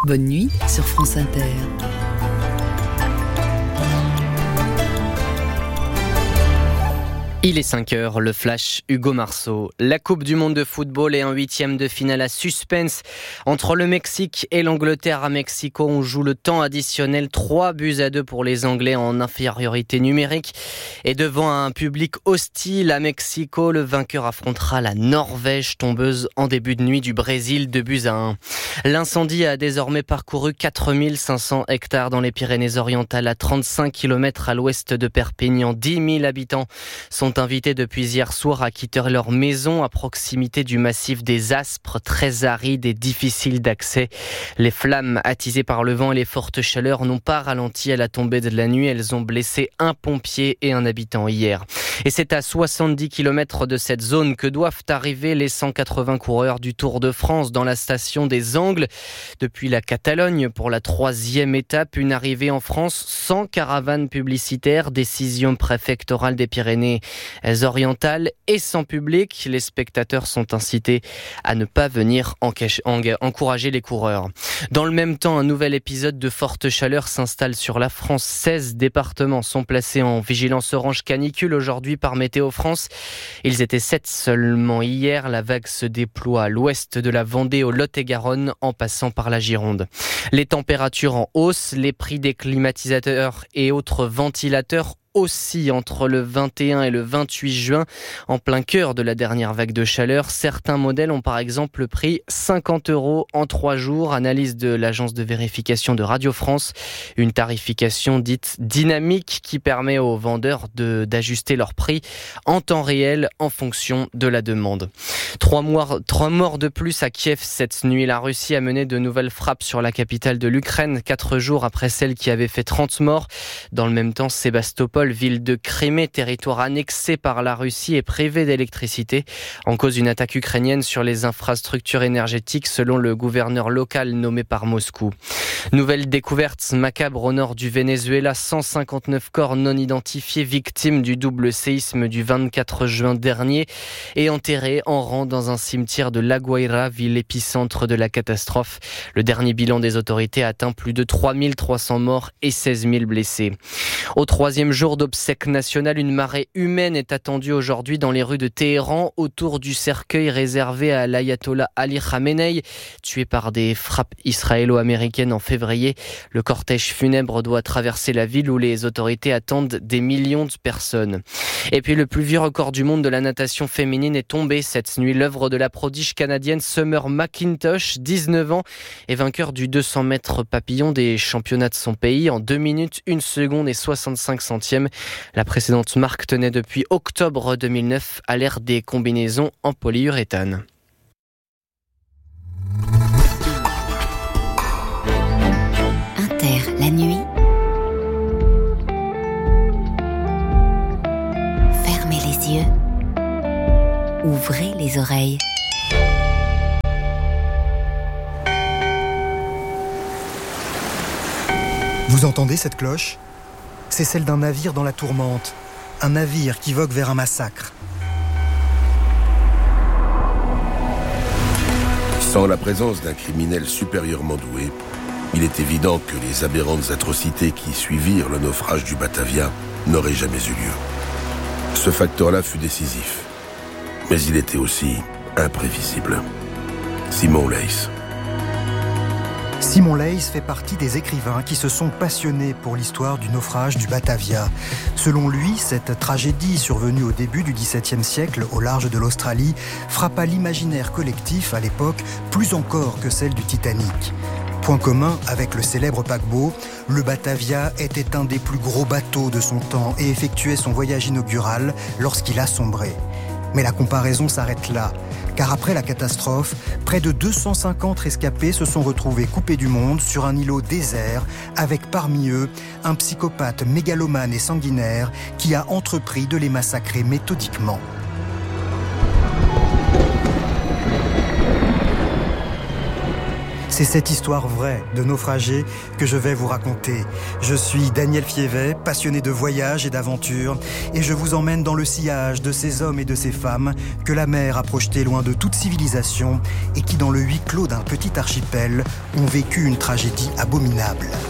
Bonne nuit sur France Inter. Il est 5h, le flash Hugo Marceau. La Coupe du Monde de football et un 8e de finale à suspense. Entre le Mexique et l'Angleterre à Mexico, on joue le temps additionnel. 3-2 pour les Anglais en infériorité numérique. Et devant un public hostile à Mexico, le vainqueur affrontera la Norvège, tombeuse en début de nuit du Brésil, 2-1. L'incendie a désormais parcouru 4500 hectares dans les Pyrénées-Orientales, à 35 km à l'ouest de Perpignan. 10 000 habitants sont invités depuis hier soir à quitter leur maison à proximité du massif des Aspres, très aride et difficile d'accès. Les flammes attisées par le vent et les fortes chaleurs n'ont pas ralenti à la tombée de la nuit. Elles ont blessé un pompier et un habitant hier. Et c'est à 70 km de cette zone que doivent arriver les 180 coureurs du Tour de France dans la station des Angles. Depuis la Catalogne pour la 3e étape, une arrivée en France sans caravane publicitaire, décision préfectorale des Pyrénées-Orientales et sans public. Les spectateurs sont incités à ne pas venir encourager les coureurs. Dans le même temps, un nouvel épisode de forte chaleur s'installe sur la France. 16 départements sont placés en vigilance orange canicule aujourd'hui par Météo France. Ils étaient 7 seulement hier. La vague se déploie à l'ouest de la Vendée, au Lot-et-Garonne, en passant par la Gironde. Les températures en hausse, les prix des climatisateurs et autres ventilateurs aussi entre le 21 et le 28 juin, en plein cœur de la dernière vague de chaleur. Certains modèles ont par exemple pris 50 € en 3 jours. Analyse de l'agence de vérification de Radio France. Une tarification dite dynamique qui permet aux vendeurs d'ajuster leur prix en temps réel en fonction de la demande. 3 morts de plus à Kiev cette nuit. La Russie a mené de nouvelles frappes sur la capitale de l'Ukraine, 4 jours après celle qui avait fait 30 morts. Dans le même temps, Sébastopol, ville de Crimée, territoire annexé par la Russie et privé d'électricité, en cause d'une attaque ukrainienne sur les infrastructures énergétiques, selon le gouverneur local nommé par Moscou. Nouvelle découverte macabre au nord du Venezuela, 159 corps non identifiés victimes du double séisme du 24 juin dernier et enterrés en rang dans un cimetière de La Guaira, ville épicentre de la catastrophe. Le dernier bilan des autorités atteint plus de 3300 morts et 16 000 blessés. Au 3e jour d'obsèques nationales, une marée humaine est attendue aujourd'hui dans les rues de Téhéran autour du cercueil réservé à l'ayatollah Ali Khamenei, tué par des frappes israélo-américaines en février. Le cortège funèbre doit traverser la ville où les autorités attendent des millions de personnes. Et puis le plus vieux record du monde de la natation féminine est tombé cette nuit. L'œuvre de la prodige canadienne Summer McIntosh, 19 ans, est vainqueur du 200 mètres papillon des championnats de son pays en 2 minutes, 1 seconde et 65 centièmes. La précédente marque tenait depuis octobre 2009 à l'ère des combinaisons en polyuréthane. Inter, la nuit. Fermez les yeux. Ouvrez les oreilles. Vous entendez cette cloche ? C'est celle d'un navire dans la tourmente. Un navire qui vogue vers un massacre. Sans la présence d'un criminel supérieurement doué, il est évident que les aberrantes atrocités qui suivirent le naufrage du Batavia n'auraient jamais eu lieu. Ce facteur-là fut décisif, mais il était aussi imprévisible. Simon Leys. Simon Leys fait partie des écrivains qui se sont passionnés pour l'histoire du naufrage du Batavia. Selon lui, cette tragédie survenue au début du XVIIe siècle au large de l'Australie frappa l'imaginaire collectif à l'époque plus encore que celle du Titanic. Point commun avec le célèbre paquebot, le Batavia était un des plus gros bateaux de son temps et effectuait son voyage inaugural lorsqu'il a sombré. Mais la comparaison s'arrête là, car après la catastrophe, près de 250 rescapés se sont retrouvés coupés du monde sur un îlot désert, avec parmi eux un psychopathe mégalomane et sanguinaire qui a entrepris de les massacrer méthodiquement. C'est cette histoire vraie de naufragés que je vais vous raconter. Je suis Daniel Fievet, passionné de voyage et d'aventure, et je vous emmène dans le sillage de ces hommes et de ces femmes que la mer a projetés loin de toute civilisation et qui, dans le huis clos d'un petit archipel, ont vécu une tragédie abominable.